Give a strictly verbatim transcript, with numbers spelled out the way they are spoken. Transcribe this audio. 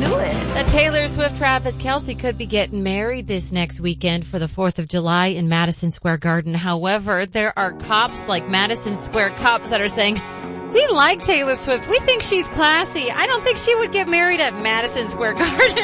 do it. The Taylor Swift, Travis Kelce could be getting married this next weekend for the fourth of July in Madison Square Garden. However, there are cops like Madison Square cops that are saying, we like Taylor Swift. We think she's classy. I don't think she would get married at Madison Square Garden.